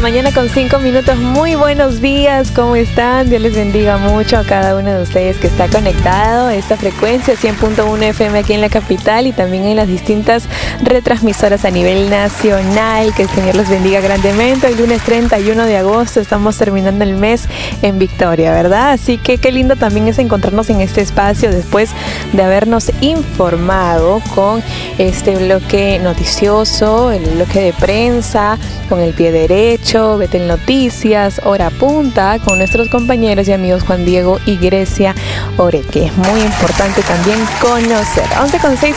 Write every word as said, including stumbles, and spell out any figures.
mañana con cinco minutos. Muy buenos días, ¿cómo están? Dios les bendiga mucho a cada uno de ustedes que está conectado a esta frecuencia cien punto uno F M aquí en la capital y también en las distintas retransmisoras a nivel nacional. Que el Señor les bendiga grandemente. Hoy lunes treinta y uno de agosto, estamos terminando el mes en victoria, ¿verdad? Así que qué lindo también es encontrarnos en este espacio después de habernos informado con este bloque noticioso, el bloque de prensa, con el pie derecho, Betel Noticias, Hora Punta, con nuestros compañeros y amigos Juan Diego y Grecia Oreque. Es muy importante también conocer. once con seis